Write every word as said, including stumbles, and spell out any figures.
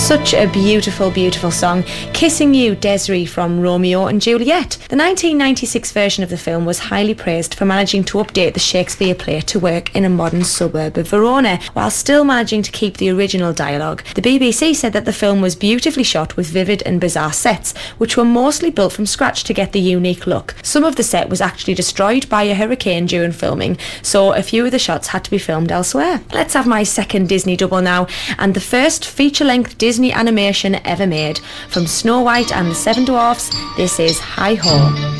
Such a beautiful, beautiful song. Kissing You, Desiree from Romeo and Juliet. The nineteen ninety-six version of the film was highly praised for managing to update the Shakespeare play to work in a modern suburb of Verona, while still managing to keep the original dialogue. The B B C said that the film was beautifully shot with vivid and bizarre sets, which were mostly built from scratch to get the unique look. Some of the set was actually destroyed by a hurricane during filming, so a few of the shots had to be filmed elsewhere. Let's have my second Disney double now, and the first feature-length Disney animation ever made. From Snow White and the Seven Dwarfs, this is Hi Ho.